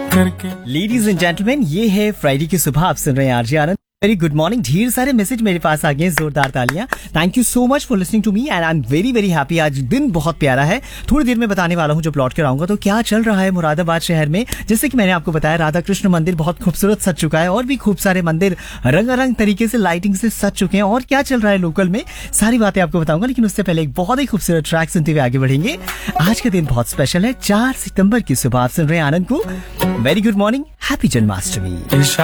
करके। Ladies and gentleman, ये है फ्राइडे की सुबह, आप सुन रहे हैं आरजे आनंद। Very good morning. ढेर सारे मैसेज मेरे पास आ गए हैं, जोरदार तालियां। Thank you so much for listening to me and I am very very happy. आज दिन बहुत प्यारा है। थोड़ी देर में बताने वाला हूं, जो प्लॉट कर आऊंगा तो क्या चल रहा है मुरादाबाद शहर में। जैसे कि मैंने आपको बताया, राधा कृष्ण मंदिर बहुत खूबसूरत सज चुका है और भी खूब सारे मंदिर रंगारंग तरीके से लाइटिंग से सज चुके हैं। और क्या चल रहा है लोकल में, सारी बातें आपको बताऊंगा। लेकिन उससे पहले एक बहुत ही खूबसूरत ट्रैक सुनते हुए आगे बढ़ेंगे। आज का दिन बहुत स्पेशल है, 4 सितंबर की सुबह। आप सुन रहे हैं आनंद को। Very good morning, happy Janmashtami.